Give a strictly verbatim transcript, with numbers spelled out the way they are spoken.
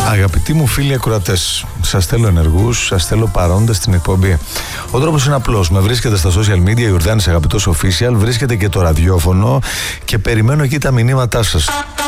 Αγαπητοί μου φίλοι ακροατές, σας θέλω ενεργούς, σας θέλω παρόντες στην εκπομπή. Ο τρόπος είναι απλός. Με βρίσκετε στα social media, Ιορδάνης Αγαπητός Official, βρίσκετε και το ραδιόφωνο και περιμένω εκεί τα μηνύματά σας.